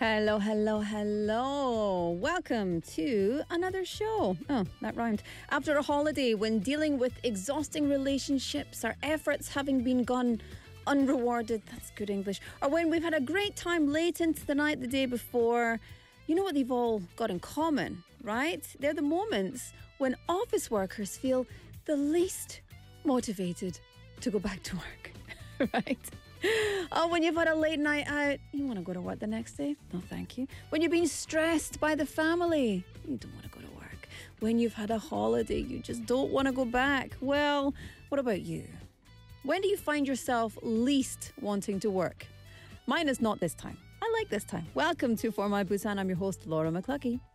Hello, hello, hello. Welcome to another show. Oh, that rhymed. After a holiday, when dealing with exhausting relationships, our efforts having been gone unrewarded, that's good English, or when we've had a great time late into the night the day before, you know what they've all got in common, right? They're the moments when office workers feel the least motivated to go back to work, right? Oh, when you've had a late night out, you want to go to work the next day? No, thank you. When you're being stressed by the family, you don't want to go to work. When you've had a holiday, you just don't want to go back. Well, what about you? When do you find yourself least wanting to work? Mine is not this time. I like this time. Welcome to For My Busan. I'm your host, Laura McCluskey.